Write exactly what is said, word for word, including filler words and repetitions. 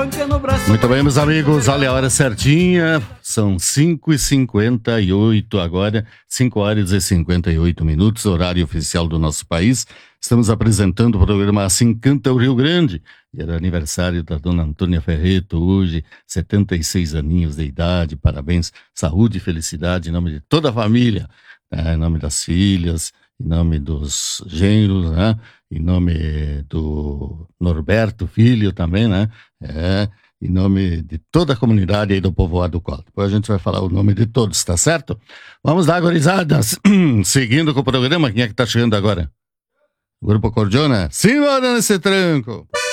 banca no braço. Muito bem, meus amigos, olha a hora certinha, são cinco e cinquenta e oito agora, cinco horas e cinquenta e oito minutos, horário oficial do nosso país. Estamos apresentando o programa Assim Canta o Rio Grande. E era aniversário da dona Antônia Ferreto hoje, setenta e seis aninhos de idade, parabéns, saúde e felicidade em nome de toda a família, né? Em nome das filhas, em nome dos genros, né? Em nome do Norberto, filho também, né? É, em nome de toda a comunidade aí do povoado do Colo. Depois a gente vai falar o nome de todos, tá certo? Vamos lá, gurizadas. Seguindo com o programa, quem é que tá chegando agora? Grupo Cordiona? Simbora nesse tranco!